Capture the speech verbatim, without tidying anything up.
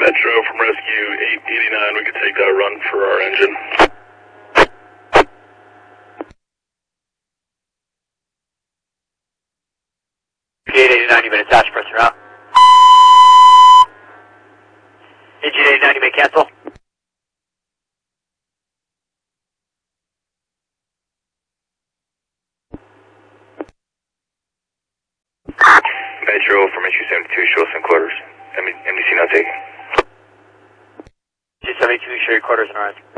Metro from Rescue eight eighty-nine, we could take that run for our engine. eight eighty-nine, you've been attached, press around. Engine eighty-nine, you may cancel. Metro from Issue seventy-two, show some quarters. M D C now taking. Issue seventy-two, show your quarters and rise.